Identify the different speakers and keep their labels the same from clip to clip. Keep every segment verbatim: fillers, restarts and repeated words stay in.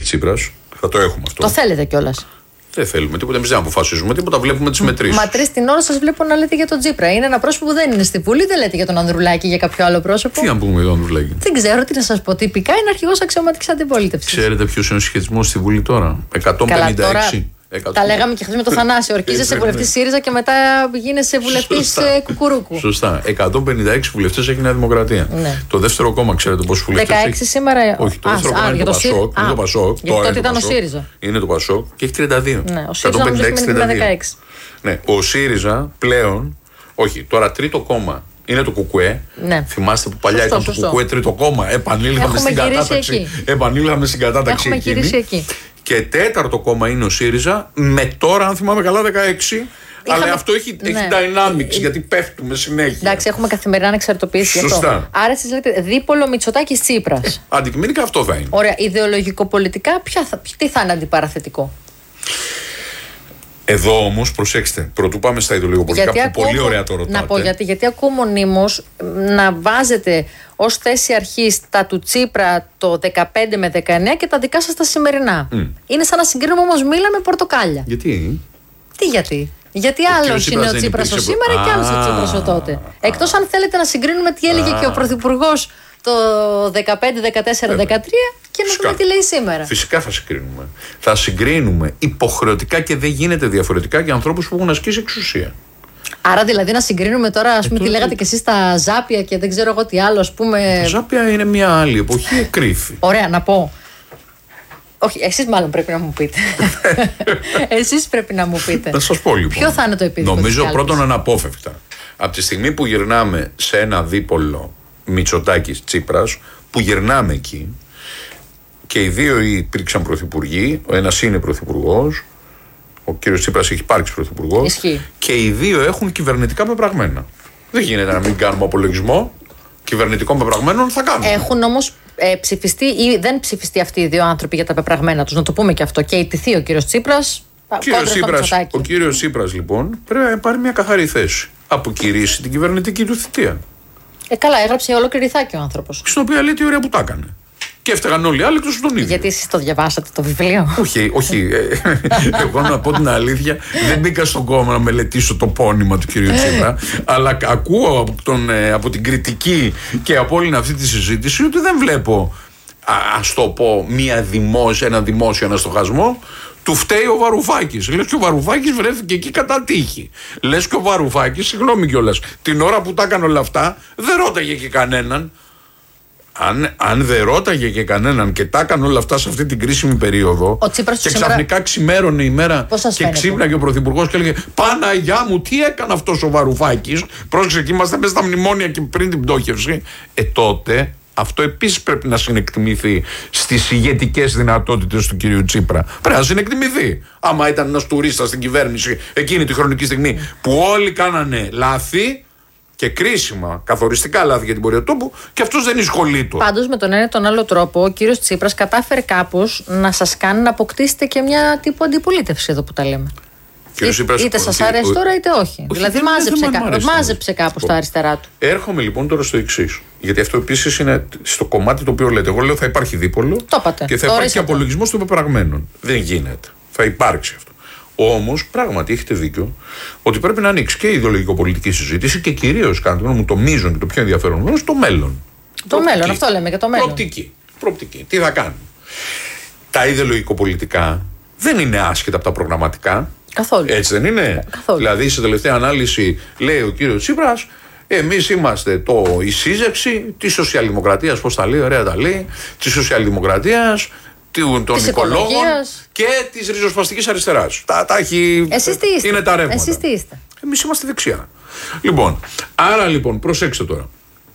Speaker 1: Τσίπρας. Θα το έχουμε αυτό.
Speaker 2: Το θέλετε κιόλας.
Speaker 1: Δεν θέλουμε τίποτα. Εμείς δεν αποφασίζουμε τίποτα. Βλέπουμε τις μετρήσεις.
Speaker 2: Μα τρεις την ώρα σας βλέπω να λέτε για τον Τσίπρα. Είναι ένα πρόσωπο που δεν είναι στη Βουλή. Δεν λέτε για τον Ανδρουλάκη, για κάποιο άλλο πρόσωπο.
Speaker 1: Τι να πούμε για τον Ανδρουλάκη.
Speaker 2: Δεν ξέρω τι να σας πω. Τυπικά είναι αρχηγός αξιωματικής αντιπολίτευσης.
Speaker 1: Ξέρετε ποιος είναι ο συσχετισμός στη Βουλή τώρα? εκατόν πενήντα έξι.
Speaker 2: Τα λέγαμε και χθες με το Θανάση. Ορκίζεσαι βουλευτής ΣΥΡΙΖΑ και μετά γίνεσαι βουλευτής Κουκουρούκου.
Speaker 1: Σωστά. εκατόν πενήντα έξι βουλευτές έχει η Νέα Δημοκρατία.
Speaker 2: Ναι.
Speaker 1: Το δεύτερο κόμμα, ξέρετε πόσους βουλευτές έχει?
Speaker 2: δεκαέξι σήμερα.
Speaker 1: Όχι, το δεύτερο κόμμα είναι το Πασόκ. Είναι το Πασόκ.
Speaker 2: Τότε ήταν ο ΣΥΡΙΖΑ.
Speaker 1: Είναι το Πασόκ και έχει τριάντα δύο.
Speaker 2: Ναι, ο ΣΥΡΙΖΑ έχει δεκαέξι.
Speaker 1: Ναι, ο ΣΥΡΙΖΑ πλέον. Όχι, τώρα τρίτο κόμμα. Είναι το Κουκουέ.
Speaker 2: Ναι.
Speaker 1: Θυμάστε που παλιά
Speaker 2: σωστό,
Speaker 1: ήταν το
Speaker 2: σωστό.
Speaker 1: Κουκουέ τρίτο κόμμα. Επανήλθαμε στην κατάταξη. Επανήλθαμε στην κατάταξη
Speaker 2: εκείνη. Εκεί.
Speaker 1: Και τέταρτο κόμμα είναι ο ΣΥΡΙΖΑ με τώρα, αν θυμάμαι καλά, δεκαέξι. Είχαμε... Αλλά αυτό έχει, ναι. έχει dynamics γιατί πέφτουμε συνέχεια.
Speaker 2: Εντάξει, έχουμε καθημερινά ανεξαρτοποίηση.
Speaker 1: Σωστά.
Speaker 2: Άρα εσείς λέτε δίπολο Μητσοτάκης Τσίπρας.
Speaker 1: Αντικειμενικά αυτό θα είναι.
Speaker 2: Ωραία. Ιδεολογικοπολιτικά, θα, τι θα είναι αντιπαραθετικό?
Speaker 1: Εδώ όμως, προσέξτε, πρωτού πάμε στα ιδεολογικοπολιτικά, που
Speaker 2: ακούω,
Speaker 1: πολύ ωραία το ρωτάτε.
Speaker 2: Να πω γιατί, γιατί ακούω μονίμως να βάζετε ως θέση αρχής τα του Τσίπρα το δεκαπέντε με δεκαεννέα και τα δικά σας τα σημερινά. Mm. Είναι σαν να συγκρίνουμε όμως μήλα με πορτοκάλια.
Speaker 1: Γιατί?
Speaker 2: Τι γιατί? Γιατί άλλος είναι ο Τσίπρας ο σήμερα και άλλος ο Τσίπρας ο τότε. Εκτός αν θέλετε να συγκρίνουμε τι έλεγε και ο Πρωθυπουργός το δεκαπέντε, δεκατέσσερα, δεκατρία και να δούμε τι λέει σήμερα.
Speaker 1: Φυσικά θα συγκρίνουμε. Θα συγκρίνουμε υποχρεωτικά και δεν γίνεται διαφορετικά για ανθρώπους που έχουν ασκήσει εξουσία.
Speaker 2: Άρα δηλαδή να συγκρίνουμε τώρα, ας πούμε,
Speaker 1: ε,
Speaker 2: τι λέγατε κι εσείς τα Ζάπια και δεν ξέρω εγώ τι άλλο, ας πούμε.
Speaker 1: Τα Ζάπια είναι μια άλλη εποχή, εκρήθη.
Speaker 2: Ωραία, να πω. Όχι, εσείς μάλλον πρέπει να μου πείτε. Εσείς πρέπει να μου πείτε.
Speaker 1: Να σας πω λοιπόν.
Speaker 2: Ποιο θα είναι το επίδικο?
Speaker 1: Νομίζω πρώτον αναπόφευκτα. Από τη στιγμή που γυρνάμε σε ένα δίπολο Μητσοτάκης Τσίπρας, που γυρνάμε εκεί και οι δύο υπήρξαν πρωθυπουργοί, ο ένας είναι πρωθυπουργός, ο κύριος Τσίπρας έχει υπάρξει πρωθυπουργός, και οι δύο έχουν κυβερνητικά πεπραγμένα. Δεν γίνεται να μην κάνουμε απολογισμό κυβερνητικών πεπραγμένων, θα κάνουμε.
Speaker 2: Έχουν όμως ε, ψηφιστεί ή δεν ψηφιστεί αυτοί οι δύο άνθρωποι για τα πεπραγμένα τους, να το πούμε και αυτό. Και ιτηθεί ο κύριος Τσίπρας.
Speaker 1: Κύριος Τσίπρας, ο κύριος Τσίπρας λοιπόν πρέπει να πάρει μια καθαρή θέση. Αποκηρύσει την κυβερνητική του θητεία.
Speaker 2: Ε, καλά, έγραψε ολόκληρη θάκη ο άνθρωπος.
Speaker 1: Στην οποία λέει τι ωραία που τα έκανε. Και έφταγαν όλοι οι άλλοι εκτός τον ίδιο.
Speaker 2: Γιατί εσείς το διαβάσατε το βιβλίο?
Speaker 1: Όχι, όχι. Εγώ να πω την αλήθεια, δεν μπήκα στον κόμμα να μελετήσω το πόνημα του κυρίου Τσίπρα, αλλά ακούω από, τον, από την κριτική και από όλη αυτή τη συζήτηση ότι δεν βλέπω, ας το πω, μια δημόσια, ένα δημόσιο αναστοχασμό. Του φταίει ο Βαρουφάκης. Λες και ο Βαρουφάκης βρέθηκε εκεί κατά τύχη. Λες και ο Βαρουφάκης, συγγνώμη κιόλας, την ώρα που τα έκανε όλα αυτά, δεν ρώταγε και κανέναν. Αν, αν δεν ρώταγε και κανέναν και τα έκανε όλα αυτά σε αυτή την κρίσιμη περίοδο, και ξαφνικά σήμερα... ξημέρωνε η μέρα και ξύπναγε ο Πρωθυπουργός και έλεγε Παναγιά μου, τι έκανε αυτός ο Βαρουφάκης. Πρόσεξε, εκεί είμαστε μέσα στα μνημόνια και πριν την πτώχευση. Ε, τότε αυτό επίσης πρέπει να συνεκτιμηθεί στις ηγετικές δυνατότητες του κυρίου Τσίπρα. Πρέπει να συνεκτιμηθεί. Άμα ήταν ένας τουρίστας στην κυβέρνηση εκείνη τη χρονική στιγμή που όλοι κάνανε λάθη. Και κρίσιμα, καθοριστικά λάθη για την πορεία του τόπου, και αυτός δεν εισχολεί του.
Speaker 2: Πάντως, με τον ένα ή τον άλλο τρόπο, ο κύριος Τσίπρας κατάφερε κάπως να σας κάνει να αποκτήσετε και μια τύπου αντιπολίτευση εδώ που τα λέμε. Ή, Τσίπρας, είτε σας αρέσει ο... τώρα είτε όχι. όχι δηλαδή, μάζεψε, κα... μάζεψε κάπως τα αριστερά του.
Speaker 1: Έρχομαι λοιπόν τώρα στο εξής. Γιατί αυτό επίσης είναι στο κομμάτι το οποίο λέτε. Εγώ λέω θα υπάρχει δίπολο και θα υπάρχει και απολογισμός των πεπραγμένων. Δεν γίνεται. Θα υπάρξει αυτό. Όμως, πράγματι, έχετε δίκιο ότι πρέπει να ανοίξει και η ιδεολογικοπολιτική συζήτηση και κυρίως, κατά τη γνώμη μου, το μείζον και το πιο ενδιαφέρον γνώμη, το μέλλον.
Speaker 2: Το προοπτική. μέλλον, αυτό λέμε και το μέλλον.
Speaker 1: Προοπτική. Προοπτική. Τι θα κάνουμε. Τα ιδεολογικοπολιτικά δεν είναι άσχετα από τα προγραμματικά.
Speaker 2: Καθόλου.
Speaker 1: Έτσι δεν είναι?
Speaker 2: Καθόλου.
Speaker 1: Δηλαδή, σε τελευταία ανάλυση, λέει ο κύριος Τσίπρας, εμείς είμαστε το, η σύζευξη της σοσιαλδημοκρατίας, πώς τα λέει, ωραία τα λέει, της σοσιαλδημοκρατίας, των οικολόγων και της ριζοσπαστικής αριστεράς. Τα, τα έχει.
Speaker 2: Εσείς τι είστε?
Speaker 1: Είναι τα ρεύματα.
Speaker 2: Εσείς τι είστε?
Speaker 1: Εμείς είμαστε δεξιά. Λοιπόν, άρα λοιπόν, προσέξτε τώρα.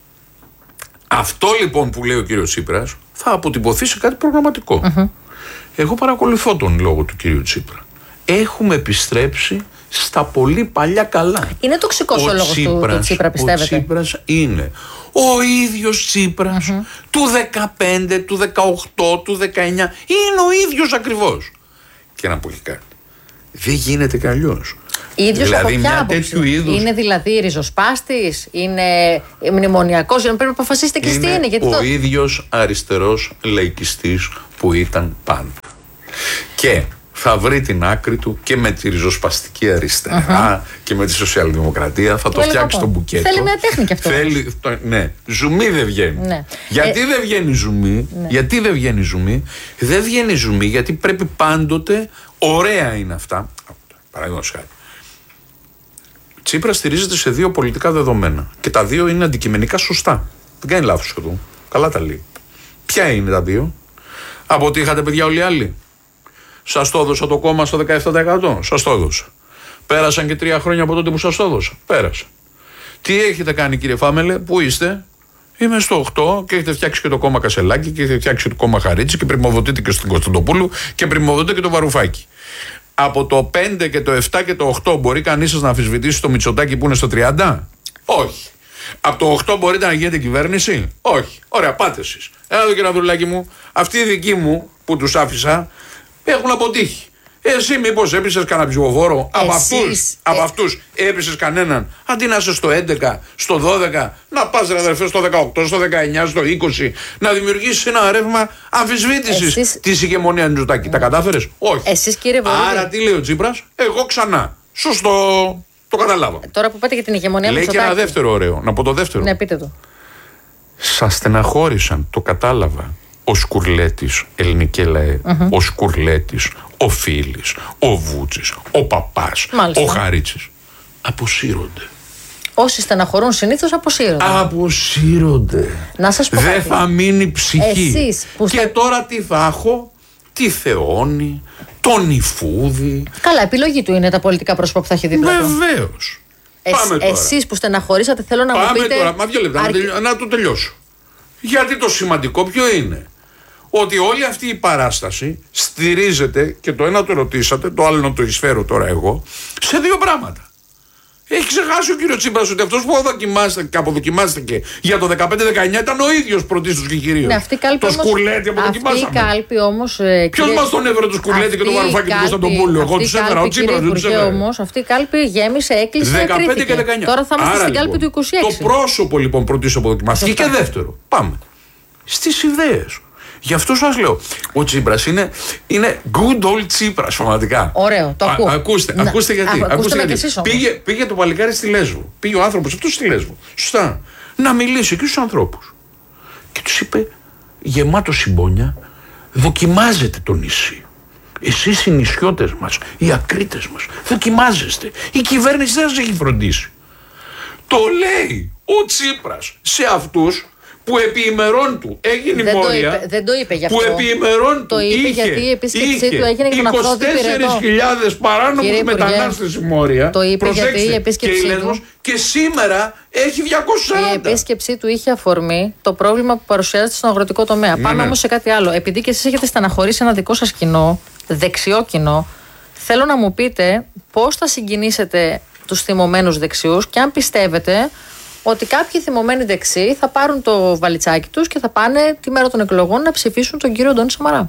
Speaker 1: Αυτό λοιπόν που λέει ο κύριος Τσίπρας θα αποτυπωθεί σε κάτι προγραμματικό. Mm-hmm. Εγώ παρακολουθώ τον λόγο του κύριου Τσίπρα. Έχουμε επιστρέψει στα πολύ παλιά καλά.
Speaker 2: Είναι τοξικός ο, ο λόγος του, του Τσίπρα, πιστεύετε?
Speaker 1: Ο Τσίπρας είναι ο ίδιος Τσίπρας mm-hmm. του δεκαπέντε, του δεκαοκτώ, του δεκαεννιά. Είναι ο ίδιος ακριβώς. Και να πω και κάτι. Δεν γίνεται κι αλλιώς.
Speaker 2: Ίδιος
Speaker 1: δηλαδή,
Speaker 2: από ποια άποψη?
Speaker 1: είδους...
Speaker 2: Είναι δηλαδή ριζοσπάστης, είναι μνημονιακός, πρέπει να αποφασίσετε και τι είναι. Γιατί
Speaker 1: ο
Speaker 2: το...
Speaker 1: ίδιος αριστερός λαϊκιστής που ήταν πάντα. Και θα βρει την άκρη του και με τη ριζοσπαστική αριστερά uh-huh. και με τη σοσιαλδημοκρατία. Θα το, το φτιάξει το μπουκέτο.
Speaker 2: Θέλει μια τέχνη κι αυτό.
Speaker 1: Θέλει, το, ναι, ζουμί δεν βγαίνει. Ναι. Γιατί ε... δεν βγαίνει ζουμί, ναι. γιατί δεν βγαίνει ζουμί, δεν βγαίνει ζουμί γιατί πρέπει πάντοτε, ωραία είναι αυτά. Παραδείγματος χάρη. Τσίπρα στηρίζεται σε δύο πολιτικά δεδομένα. Και τα δύο είναι αντικειμενικά σωστά. Δεν κάνει λάθος εδώ. Καλά τα λέει. Ποια είναι τα δύο? Από ότι είχατε παιδιά όλοι οι άλλοι. Σας το έδωσα το κόμμα στο δεκαεπτά τοις εκατό. Σας το έδωσα. Πέρασαν και τρία χρόνια από τότε που σας το έδωσα. Πέρασε. Τι έχετε κάνει, κύριε Φάμελε, πού είστε? Είμαι στο οκτώ και έχετε φτιάξει και το κόμμα Κασελάκη και έχετε φτιάξει και το κόμμα Χαρίτση και πρημοδοτείτε και στην Κωνσταντοπούλου και πρημοδοτείτε και το Βαρουφάκη. Από το πέντε και το επτά και το οκτώ μπορεί κανείς σας να αμφισβητήσει το Μητσοτάκη που είναι στο τριάντα? Όχι. Από το οκτώ μπορείτε να γίνετε κυβέρνηση? Όχι. Ωραία, πάτε εσείς. Έλα εδώ, κύριε Ανδρουλάκη μου, αυτοί οι δικοί μου που τους άφησα έχουν αποτύχει. Εσύ μήπως έπεισες κανένα ψηφοφόρο? Από αυτούς, από αυτούς έπεισες κανέναν? Αντί να είσαι στο έντεκα, στο δώδεκα, να πας ρε αδερφέ στο δεκαοκτώ, στο δεκαεννιά, στο είκοσι, να δημιουργήσεις ένα ρεύμα αμφισβήτησης εσείς... της ηγεμονίας Μητσοτάκη. Mm. Τα κατάφερες? Όχι.
Speaker 2: Εσείς, κύριε Βορύδη.
Speaker 1: Άρα τι λέει ο Τσίπρας? Εγώ ξανά. Σωστό. Το καταλάβα.
Speaker 2: Τώρα που πάτε για την ηγεμονία
Speaker 1: Μητσοτάκη. Λέει και ένα δεύτερο ωραίο. Να πω το δεύτερο.
Speaker 2: Ναι, πείτε το.
Speaker 1: Σας στεναχώρησαν, το κατάλαβα. Ο Σκουρλέτης, ελληνική λαέ, mm-hmm. ο Σκουρλέτης, ο Φίλης, ο Βούτσης, ο Παπάς, μάλιστα. ο Χαρίτσης. Αποσύρονται.
Speaker 2: Όσοι στεναχωρούν συνήθως αποσύρονται.
Speaker 1: Αποσύρονται.
Speaker 2: Να σας πω.
Speaker 1: Δεν θα μείνει ψυχή.
Speaker 2: Εσείς που
Speaker 1: και
Speaker 2: στα...
Speaker 1: τώρα τι θα έχω? Τη Θεόνη, τον Ιφούδη.
Speaker 2: Καλά, επιλογή του είναι τα πολιτικά πρόσωπα που θα έχει δίπλα του.
Speaker 1: Βεβαίως.
Speaker 2: Ε, εσείς που στεναχωρήσατε, θέλω να
Speaker 1: Πάμε
Speaker 2: μου πείτε.
Speaker 1: Πάμε τώρα, μα δύο λεπτά, Αρκε... να, να το τελειώσω. Γιατί το σημαντικό ποιο είναι? Ότι όλη αυτή η παράσταση στηρίζεται, και το ένα το ρωτήσατε, το άλλο να το εισφέρω τώρα εγώ, σε δύο πράγματα. Έχει ξεχάσει ο κύριος Τσίπρας ότι αυτός που αποδοκιμάστηκε για το δεκαπέντε δεκαεννιά ήταν ο ίδιος πρωτίστως και κυρίως.
Speaker 2: Ναι, αυτή η κάλπη
Speaker 1: το
Speaker 2: όμως,
Speaker 1: Σκουρλέτη αποδοκιμάσαμε.
Speaker 2: Αυτή η κάλπη όμως. Ε,
Speaker 1: Ποιος
Speaker 2: κύριε...
Speaker 1: μας τον έβρε το Σκουρλέτη και το Βαρουφάκη και τον Κωνσταντοπούλου? Εγώ τους έφερα, ο Τσίπρας δεν τους έφερα.
Speaker 2: Όμως αυτή η κάλπη γέμισε, έκλεισε.
Speaker 1: δεκαπέντε και δεκαεννιά.
Speaker 2: Τώρα θα είμαστε
Speaker 1: Άρα,
Speaker 2: στην κάλπη
Speaker 1: λοιπόν,
Speaker 2: του είκοσι έξι.
Speaker 1: Το πρόσωπο λοιπόν πρωτίστως αποδοκιμάστηκε. Και δεύτερο, πάμε στις ιδέες. Γι' αυτό σας λέω, ο Τσίπρας είναι, είναι good old Τσίπρας, πραγματικά.
Speaker 2: Ωραίο, το ακούω.
Speaker 1: Α, ακούστε,
Speaker 2: να,
Speaker 1: ακούστε γιατί.
Speaker 2: Α,
Speaker 1: ακούστε
Speaker 2: γιατί.
Speaker 1: γιατί. Πήγε, πήγε το παλικάρι στη Λέσβο. Πήγε ο άνθρωπος αυτός στη Λέσβο. Σωστά. Να μιλήσει και στους ανθρώπους. Και τους είπε, γεμάτο συμπόνια, δοκιμάζετε το νησί. Εσείς οι νησιώτες μας, οι ακρίτες μας, δοκιμάζεστε. Η κυβέρνηση δεν σας έχει φροντίσει. Το λέει ο Τσίπρας σε αυτούς που επί ημερών του έγινε
Speaker 2: δεν
Speaker 1: μόρια.
Speaker 2: Το είπε, δεν το είπε γι' αυτό.
Speaker 1: Που επί ημερών
Speaker 2: το
Speaker 1: του
Speaker 2: είπε
Speaker 1: είχε,
Speaker 2: γιατί η επίσκεψή
Speaker 1: είχε
Speaker 2: του έγινε για να
Speaker 1: είκοσι τέσσερις χιλιάδες παράνομους μετανάστες η Μόρια.
Speaker 2: Το είπε γιατί η επίσκεψή
Speaker 1: και,
Speaker 2: του.
Speaker 1: Και σήμερα έχει διακόσιους σαράντα.
Speaker 2: Η επίσκεψή του είχε αφορμή το πρόβλημα που παρουσιάζεται στον αγροτικό τομέα. Ναι, Πάμε ναι. όμως σε κάτι άλλο. Επειδή και εσείς έχετε στεναχωρήσει ένα δικό σας κοινό, δεξιό κοινό, θέλω να μου πείτε πώς θα συγκινήσετε τους θυμωμένους δεξιούς και αν πιστεύετε ότι κάποιοι θυμωμένοι δεξιοί θα πάρουν το βαλιτσάκι τους και θα πάνε τη μέρα των εκλογών να ψηφίσουν τον κύριο Αντώνη Σαμαρά.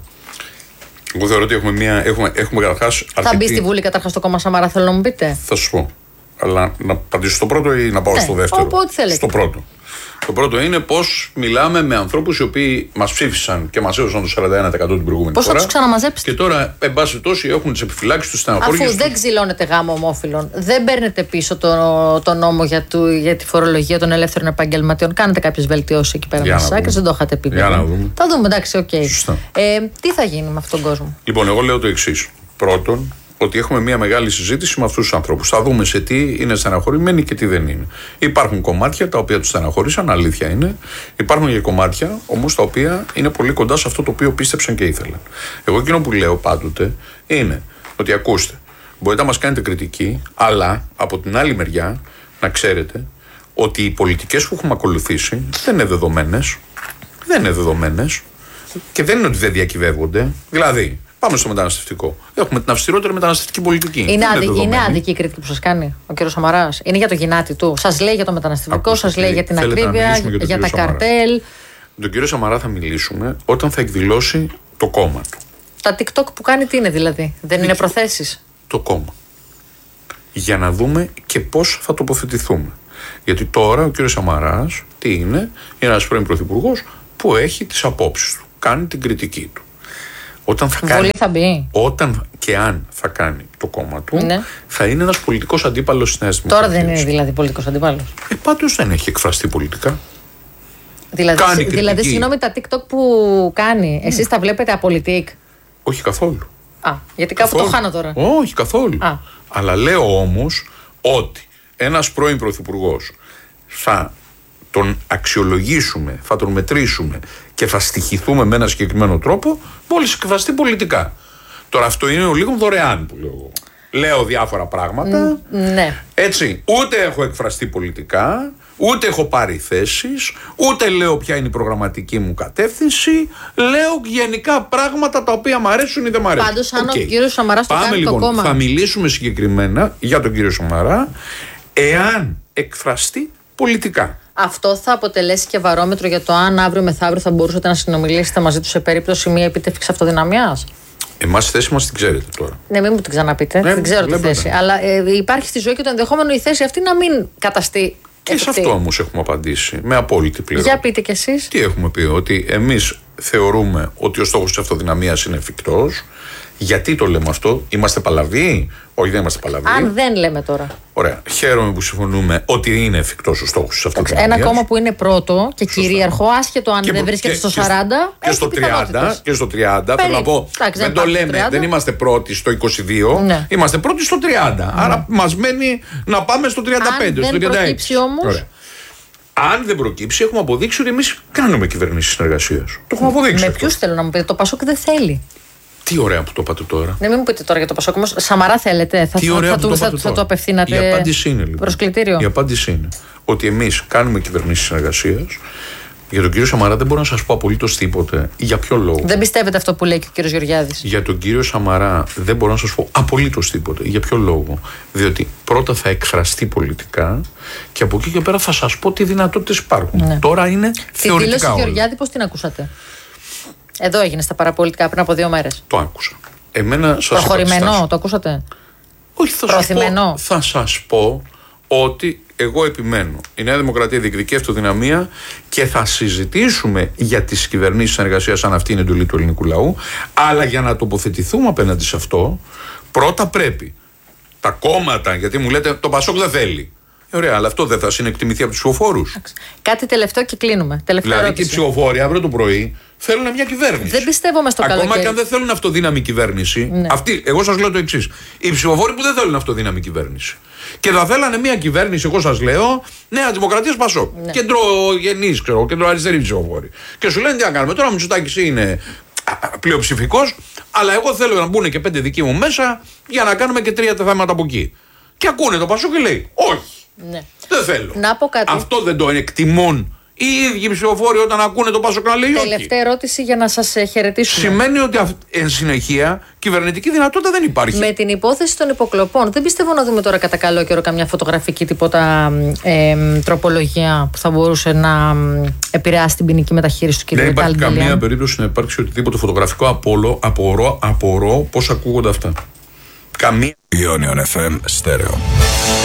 Speaker 1: Εγώ θεωρώ ότι έχουμε μια. Έχουμε, έχουμε καταρχάς
Speaker 2: αρκετή... Θα μπει στη Βουλή καταρχάς το κόμμα Σαμαρά, θέλω να μου πείτε.
Speaker 1: Θα σου πω. Αλλά να απαντήσω στο πρώτο ή να πάω ναι, στο δεύτερο?
Speaker 2: Ό,τι θέλετε.
Speaker 1: Στο πρώτο. Το πρώτο είναι πώς μιλάμε με ανθρώπους οι οποίοι μας ψήφισαν και μας έδωσαν το σαράντα ένα τοις εκατό την προηγούμενη
Speaker 2: πώς
Speaker 1: φορά.
Speaker 2: Πώς θα τους ξαναμαζέψετε?
Speaker 1: Και τώρα, εν πάση περιπτώσει, έχουν τις επιφυλάξεις τους, στεναχώριες.
Speaker 2: Αφού δεν ξυλώνετε γάμο ομόφυλων, δεν παίρνετε πίσω το, το νόμο για, του, για τη φορολογία των ελεύθερων επαγγελματιών, κάνετε κάποιες βελτιώσεις εκεί πέρα στις άκρες, δεν το είχατε πει.
Speaker 1: Για να δούμε.
Speaker 2: Θα δούμε, εντάξει, οκ. Okay. Ε, τι θα γίνει με αυτόν τον κόσμο?
Speaker 1: Λοιπόν, εγώ λέω το εξής. Πρώτον, ότι έχουμε μια μεγάλη συζήτηση με αυτούς τους ανθρώπους. Θα δούμε σε τι είναι στεναχωρημένοι και τι δεν είναι. Υπάρχουν κομμάτια τα οποία τους στεναχωρήσαν, αλήθεια είναι. Υπάρχουν και κομμάτια όμως τα οποία είναι πολύ κοντά σε αυτό το οποίο πίστεψαν και ήθελαν. Εγώ εκείνο που λέω πάντοτε είναι ότι ακούστε, μπορείτε να μας κάνετε κριτική, αλλά από την άλλη μεριά να ξέρετε ότι οι πολιτικές που έχουμε ακολουθήσει δεν είναι δεδομένες. Δεν είναι δεδομένες και δεν είναι ότι δεν διακυβεύονται. Δηλαδή, πάμε στο μεταναστευτικό. Έχουμε την αυστηρότερη μεταναστευτική πολιτική.
Speaker 2: Είναι, άδει, είναι άδικη η κριτική που σας κάνει ο κ. Σαμαράς? Είναι για το γυνάτι του? Σας λέει για το μεταναστευτικό, σας λέει για την ακρίβεια, για, για τα Σαμαρά. Καρτέλ?
Speaker 1: Τον κύριο Σαμαρά θα μιλήσουμε όταν θα εκδηλώσει το κόμμα του.
Speaker 2: Τα TikTok που κάνει τι είναι δηλαδή? Δεν είναι προθέσεις?
Speaker 1: Το κόμμα. για να δούμε και πώς θα τοποθετηθούμε. Γιατί τώρα ο κύριος Σαμαράς τι είναι, είναι ένας πρώην πρωθυπουργός που έχει τις απόψεις του, κάνει την κριτική του. Όταν θα κάνει,
Speaker 2: θα μπει.
Speaker 1: Όταν και αν θα κάνει το κόμμα του,
Speaker 2: ναι.
Speaker 1: θα είναι ένας πολιτικός αντίπαλος της Νέας Δημοκρατίας.
Speaker 2: Τώρα δεν είναι δηλαδή πολιτικός αντίπαλος.
Speaker 1: Ε, πάντως δεν έχει εκφραστεί πολιτικά.
Speaker 2: Δηλαδή, σ, δηλαδή συγγνώμη, τα TikTok που κάνει, mm. εσείς τα βλέπετε απολυτικ?
Speaker 1: Όχι καθόλου.
Speaker 2: Α, γιατί κάπου καθόλου. Το χάνω τώρα.
Speaker 1: Όχι καθόλου.
Speaker 2: Α.
Speaker 1: Αλλά λέω όμως ότι ένας πρώην πρωθυπουργός θα τον αξιολογήσουμε, θα τον μετρήσουμε και θα στοιχηθούμε με ένα συγκεκριμένο τρόπο μόλις εκφραστεί πολιτικά. Τώρα αυτό είναι ο λίγο δωρεάν που λέω εγώ. Λέω διάφορα πράγματα.
Speaker 2: Mm, ναι.
Speaker 1: Έτσι, ούτε έχω εκφραστεί πολιτικά, ούτε έχω πάρει θέσεις, ούτε λέω ποια είναι η προγραμματική μου κατεύθυνση. Λέω γενικά πράγματα τα οποία μου αρέσουν ή δεν μου αρέσουν.
Speaker 2: Πάντως, αν okay. ο κύριος Σαμαράς το κάνει
Speaker 1: λοιπόν,
Speaker 2: το κόμμα.
Speaker 1: Θα μιλήσουμε συγκεκριμένα για τον κύριο Σαμαρά, εάν εκφραστεί πολιτικά.
Speaker 2: Αυτό θα αποτελέσει και βαρόμετρο για το αν αύριο μεθαύριο θα μπορούσατε να συνομιλήσετε μαζί του σε περίπτωση μια επίτευξη αυτοδυναμίας.
Speaker 1: Εμάς τη θέση μας την ξέρετε τώρα.
Speaker 2: Ναι, μην μου την ξαναπείτε. Ναι, δεν ξέρω τη θέση. Αλλά ε, υπάρχει στη ζωή και το ενδεχόμενο η θέση αυτή να μην καταστεί.
Speaker 1: Και σε αυτό όμως έχουμε απαντήσει με απόλυτη πληροφορία.
Speaker 2: Για πείτε κι εσείς.
Speaker 1: Τι έχουμε πει, ότι εμείς θεωρούμε ότι ο στόχος της αυτοδυναμίας είναι εφικτός. Γιατί το λέμε αυτό, είμαστε παλαβοί? Όχι, δεν είμαστε παλαβοί.
Speaker 2: Αν δεν λέμε τώρα.
Speaker 1: Ωραία. Χαίρομαι που συμφωνούμε ότι είναι εφικτός ο στόχος της αυτοδυναμίας.
Speaker 2: Ένα κόμμα που είναι πρώτο και Σωστά. κυρίαρχο, άσχετο αν
Speaker 1: και,
Speaker 2: δεν βρίσκεται
Speaker 1: και,
Speaker 2: στο σαράντα.
Speaker 1: Και στο τριάντα. Και στο τριάντα. Θέλω να πω,
Speaker 2: Τάξη,
Speaker 1: δεν το λέμε, τριάντα. Δεν είμαστε πρώτοι στο είκοσι δύο, ναι. είμαστε πρώτοι στο τριάντα. Ναι. Άρα μας μένει να πάμε στο τριάντα πέντε,
Speaker 2: αν
Speaker 1: στο
Speaker 2: δεν προκύψει όμως.
Speaker 1: Αν δεν προκύψει, έχουμε αποδείξει ότι εμείς κάνουμε κυβερνήσεις συνεργασίας. Το έχουμε αποδείξει.
Speaker 2: Με ποιους θέλω να μου πείτε, το Πασόκ δεν θέλει.
Speaker 1: Τι ωραία που το είπατε τώρα.
Speaker 2: Ναι, μην μου πείτε τώρα για το Πασόκ, όμως Σαμαρά θέλετε. Θα,
Speaker 1: Τι
Speaker 2: θα,
Speaker 1: ωραία
Speaker 2: θα,
Speaker 1: που το
Speaker 2: θα, θα, θα το απευθύνατε.
Speaker 1: Η απάντηση είναι λοιπόν.
Speaker 2: Προς κλητήριο.
Speaker 1: Η απάντηση είναι ότι εμείς κάνουμε κυβερνήσεις συνεργασίας. Για τον κύριο Σαμαρά δεν μπορώ να σας πω απολύτως τίποτε. Για ποιο λόγο?
Speaker 2: Δεν πιστεύετε αυτό που λέει και ο κύριος Γεωργιάδης?
Speaker 1: Για τον κύριο Σαμαρά δεν μπορώ να σας πω απολύτως τίποτε. Για ποιο λόγο? Διότι πρώτα θα εκφραστεί πολιτικά και από εκεί και πέρα θα σας πω τι δυνατότητες υπάρχουν. Ναι. Τώρα είναι
Speaker 2: τη
Speaker 1: θεωρητικά. Τη
Speaker 2: δήλωση Γεωργιάδη πώς την ακούσατε? Εδώ έγινε στα παραπολιτικά πριν από δύο μέρες.
Speaker 1: Το άκουσα. Εμένα σας
Speaker 2: προχωρημένο, το ακούσατε?
Speaker 1: Όχι, θα σας, πω, θα σας πω ότι εγώ επιμένω. Η Νέα Δημοκρατία διεκδικεί αυτοδυναμία και θα συζητήσουμε για τις κυβερνήσεις συνεργασίας αν αυτή είναι η εντολή του ελληνικού λαού. Αλλά για να τοποθετηθούμε απέναντι σε αυτό, πρώτα πρέπει τα κόμματα, γιατί μου λέτε το Πασόκ δεν θέλει. Ωραία, αλλά αυτό δεν θα συνεκτιμηθεί από τους ψηφοφόρους?
Speaker 2: Κάτι τελευταίο και κλείνουμε. Τελευταία
Speaker 1: δηλαδή
Speaker 2: ερώτηση.
Speaker 1: Και οι ψηφοφόροι αύριο το πρωί θέλουν μια κυβέρνηση.
Speaker 2: Δεν πιστεύω μες στο
Speaker 1: Ακόμα
Speaker 2: καλοκαίρι.
Speaker 1: και αν δεν θέλουν αυτοδύναμη κυβέρνηση. Ναι. Αυτοί, εγώ σας λέω το εξής. Οι ψηφοφόροι που δεν θέλουν αυτοδύναμη κυβέρνηση και θα θέλανε μια κυβέρνηση, εγώ σας λέω, Νέα Δημοκρατία Πασόκ. Ναι. Κεντροgenείς, ξέρω, κεντροαριστεροί ψηφοφόροι. Και σου λένε τι να κάνουμε. Τώρα ο Μητσοτάκης είναι πλειοψηφικός, αλλά εγώ θέλω να μπουν και πέντε δικοί μου μέσα για να κάνουμε και τρία τα θέματα από εκεί. Και ακούνε το Πασόκ και λέει όχι.
Speaker 2: Ναι.
Speaker 1: Δεν θέλω.
Speaker 2: Να πω κάτι.
Speaker 1: Αυτό δεν το εκτιμούν οι ίδιοι ψηφοφόροι όταν ακούνε το Πασόκ να λέει όχι.
Speaker 2: Τελευταία ερώτηση για να σας χαιρετήσουμε.
Speaker 1: Σημαίνει ότι εν συνεχεία κυβερνητική δυνατότητα δεν υπάρχει.
Speaker 2: Με την υπόθεση των υποκλοπών, δεν πιστεύω να δούμε τώρα κατά καλό καιρό καμιά φωτογραφική τίποτα ε, τροπολογία που θα μπορούσε να επηρεάσει την ποινική μεταχείριση του κ.
Speaker 1: Δεν υπάρχει καμία περίπτωση να υπάρξει οτιδήποτε φωτογραφικό. Απολώ, απορώ, απορώ πώς ακούγονται αυτά. Καμία.
Speaker 3: Ionion εφ εμ Stereo.